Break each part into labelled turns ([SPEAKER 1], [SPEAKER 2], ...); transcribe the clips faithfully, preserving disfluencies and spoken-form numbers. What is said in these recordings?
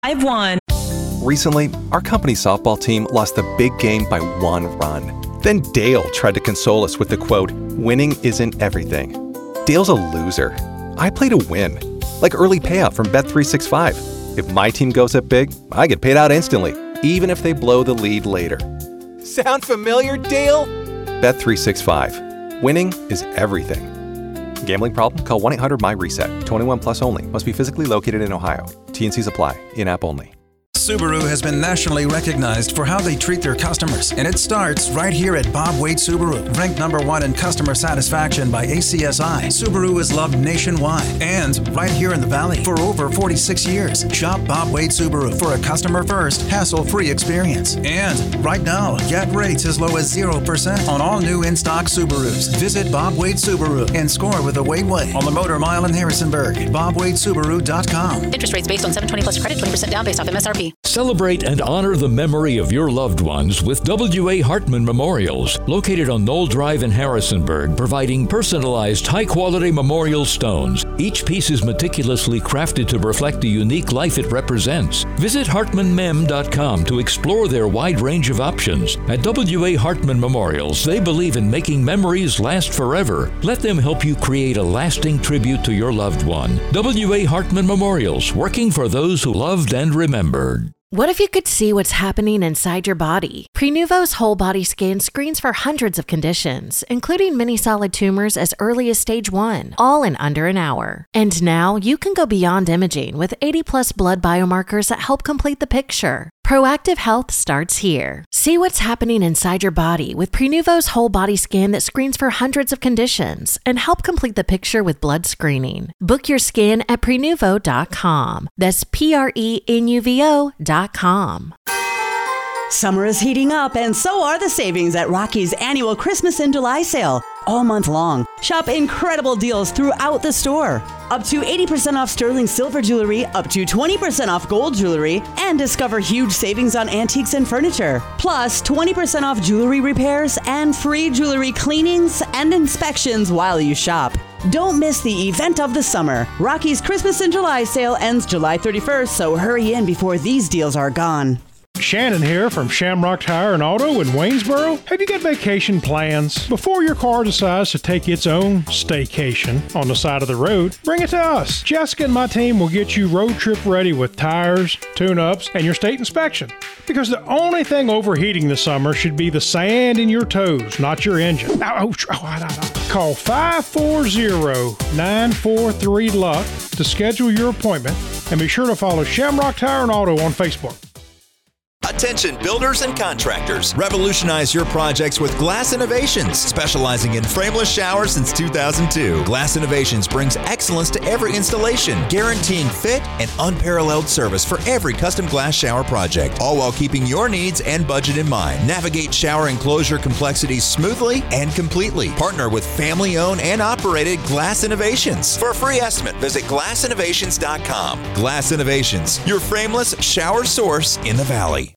[SPEAKER 1] I've won.
[SPEAKER 2] Recently, our company softball team lost the big game by one run. Then Dale tried to console us with the quote, "Winning isn't everything." Dale's a loser. I play to win. Like early payout from Bet three sixty-five. If my team goes up big, I get paid out instantly, even if they blow the lead later. Sound familiar, Dale? Bet three sixty-five. Winning is everything. Gambling problem? Call one eight hundred M Y reset. twenty-one plus only. Must be physically located in Ohio. T N Cs apply. In-app only.
[SPEAKER 3] Subaru has been nationally recognized for how they treat their customers, and it starts right here at Bob Wade Subaru. Ranked number one in customer satisfaction by A C S I, Subaru is loved nationwide and right here in the Valley for over forty-six years. Shop Bob Wade Subaru for a customer-first, hassle-free experience. And right now, get rates as low as zero percent on all new in-stock Subarus. Visit Bob Wade Subaru and score with a Wade Way on the Motor Mile in Harrisonburg. bob wade subaru dot com.
[SPEAKER 4] Interest rates based on seven twenty plus credit, twenty percent down based off M S R P.
[SPEAKER 5] Celebrate and honor the memory of your loved ones with W A. Hartman Memorials, located on Knoll Drive in Harrisonburg, providing personalized, high-quality memorial stones. Each piece is meticulously crafted to reflect the unique life it represents. Visit hartman mem dot com to explore their wide range of options. At W A. Hartman Memorials, they believe in making memories last forever. Let them help you create a lasting tribute to your loved one. W A. Hartman Memorials, working for those who loved and remembered.
[SPEAKER 6] What if you could see what's happening inside your body? Prenuvo's whole body scan screens for hundreds of conditions, including many solid tumors as early as stage one, all in under an hour. And now you can go beyond imaging with eighty plus blood biomarkers that help complete the picture. Proactive health starts here. See what's happening inside your body with Prenuvo's whole body scan that screens for hundreds of conditions and help complete the picture with blood screening. Book your scan at prenuvo dot com. That's P R E N U V O dot com.
[SPEAKER 7] Summer is heating up, and so are the savings at Rocky's annual Christmas in July sale. All month long, shop incredible deals throughout the store. Up to eighty percent off sterling silver jewelry, up to twenty percent off gold jewelry, and discover huge savings on antiques and furniture. Plus, twenty percent off jewelry repairs and free jewelry cleanings and inspections while you shop. Don't miss the event of the summer. Rocky's Christmas in July sale ends July thirty-first, so hurry in before these deals are gone.
[SPEAKER 8] Shannon here from Shamrock Tire and Auto in Waynesboro. Have you got vacation plans? Before your car decides to take its own staycation on the side of the road, bring it to us. Jessica and my team will get you road trip ready with tires, tune-ups, and your state inspection. Because the only thing overheating this summer should be the sand in your toes, not your engine. Now, oh, oh, oh, oh. Call five four zero, nine four three, L U C K to schedule your appointment, and be sure to follow Shamrock Tire and Auto on Facebook.
[SPEAKER 9] Attention builders and contractors. Revolutionize your projects with Glass Innovations, specializing in frameless showers since two thousand two. Glass Innovations brings excellence to every installation, guaranteeing fit and unparalleled service for every custom glass shower project, all while keeping your needs and budget in mind. Navigate shower enclosure complexities smoothly and completely. Partner with family-owned and operated Glass Innovations. For a free estimate, visit glass innovations dot com. Glass Innovations, your frameless shower source in the Valley.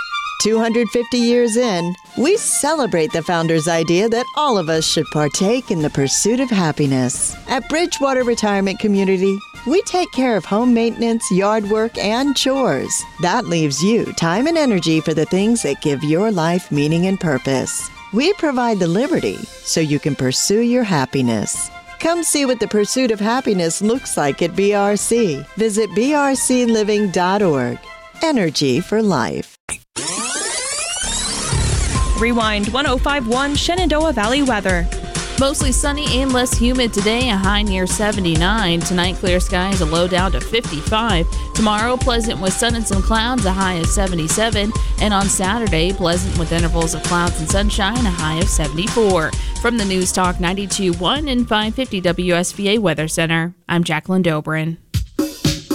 [SPEAKER 10] two hundred fifty years in, we celebrate the founder's idea that all of us should partake in the pursuit of happiness. At Bridgewater Retirement Community, we take care of home maintenance, yard work, and chores. That leaves you time and energy for the things that give your life meaning and purpose. We provide the liberty so you can pursue your happiness. Come see what the pursuit of happiness looks like at B R C. Visit b r c living dot org. Energy for life.
[SPEAKER 1] Rewind one oh five point one Shenandoah Valley weather.
[SPEAKER 11] Mostly sunny and less humid today, a high near seventy-nine. Tonight, clear skies, a low down to fifty-five. Tomorrow, pleasant with sun and some clouds, a high of seventy-seven. And on Saturday, pleasant with intervals of clouds and sunshine, a high of seventy-four. From the News Talk ninety-two point one and five fifty W S V A Weather Center, I'm Jacqueline Dobrin.